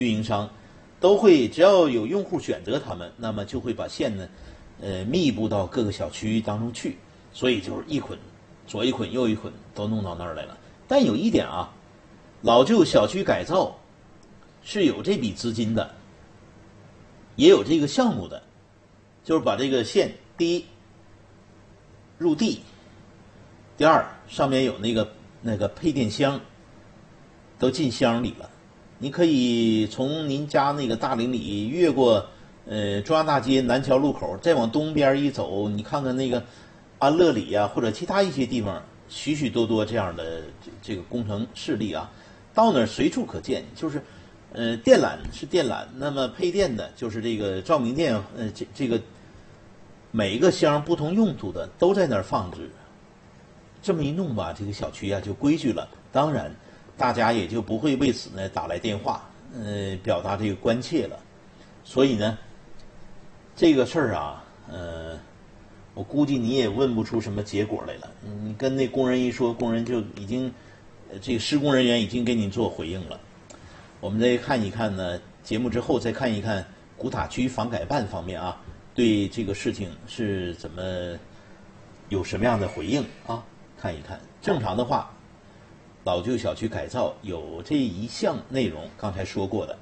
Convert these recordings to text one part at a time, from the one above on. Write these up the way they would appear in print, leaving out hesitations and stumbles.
运营商都会，只要有用户选择他们，那么就会把线呢，密布到各个小区当中去，所以就是一捆，左一捆右一捆都弄到那儿来了。但有一点啊，老旧小区改造是有这笔资金的，也有这个项目的，就是把这个线，第一入地，第二上面有那个配电箱，都进箱里了。你可以从您家那个大邻里越过中央大街南桥路口，再往东边一走，你看看那个安乐里啊，或者其他一些地方，许许多多这样的这个工程事例啊，到那儿随处可见。就是电缆是电缆，那么配电的就是这个照明电，这个每一个箱不同用途的都在那儿放置。这么一弄吧，这个小区啊就规矩了。当然，大家也就不会为此呢打来电话，表达这个关切了。所以呢，这个事儿啊，我估计你也问不出什么结果来了。你跟那工人一说，工人就已经，这个施工人员已经给你做回应了。我们再看一看呢，节目之后再看一看古塔区房改办方面啊，对这个事情是怎么有什么样的回应啊？看一看。正常的话，老旧小区改造有这一项内容，刚才说过的，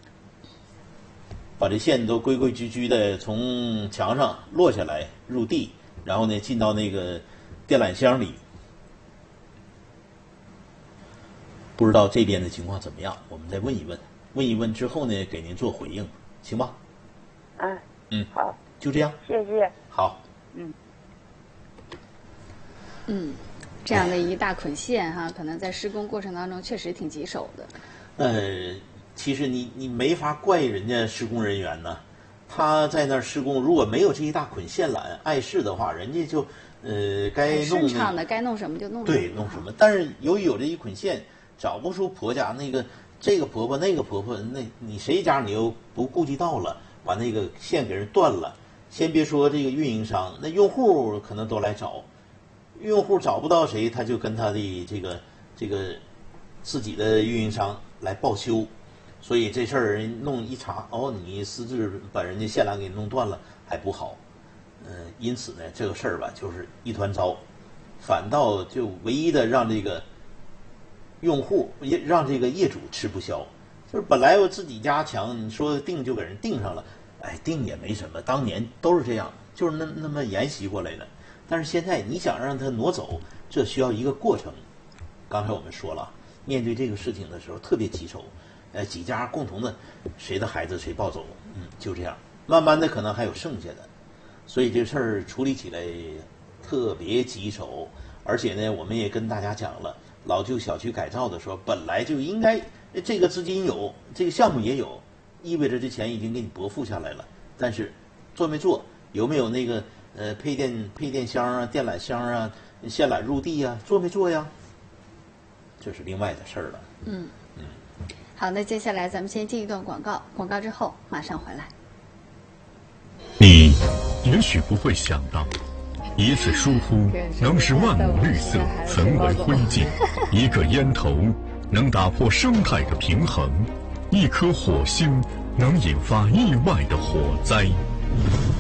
把这线都规规矩矩的从墙上落下来入地，然后呢进到那个电缆箱里。不知道这边的情况怎么样，我们再问一问，问一问之后呢给您做回应，行吧？ 好， 就这样， 谢谢。 好， 这样的一大捆线哈，可能在施工过程当中确实挺棘手的。 其实你没法怪人家施工人员呢，他在那儿施工，如果没有这一大捆线缆碍事的话，人家就该弄顺畅的，该弄什么就弄什么。 对，弄什么。但是由于有这一捆线，找不出婆家这个婆婆那个婆婆，那你谁家你又不顾及到了，把那个线给人断了。先别说这个运营商，那用户可能都来找。用户找不到谁，他就跟他的这个自己的运营商来报修，所以这事儿弄一查，你私自把人家线缆给弄断了，还不好。因此呢，这个事儿吧，就是一团糟，反倒就唯一的让这个用户让这个业主吃不消。就是本来我自己家墙，你说定就给人定上了，定也没什么，当年都是这样，就是那么沿袭过来的。但是现在你想让它挪走，这需要一个过程。刚才我们说了，面对这个事情的时候特别棘手，几家共同的，谁的孩子谁抱走，就这样，慢慢的可能还有剩下的，所以这事儿处理起来特别棘手。而且呢，我们也跟大家讲了，老旧小区改造的时候，本来就应该这个资金有，这个项目也有，意味着这钱已经给你拨付下来了，但是做没做，有没有那个配电箱啊、电缆箱啊、线缆入地啊，做没做呀？这是另外的事儿了。 好，那接下来咱们先进一段广告，广告之后马上回来。 你也许不会想到，一次疏忽能使万亩绿色焚为灰烬，一个烟头能打破生态的平衡，一颗火星能引发意外的火灾。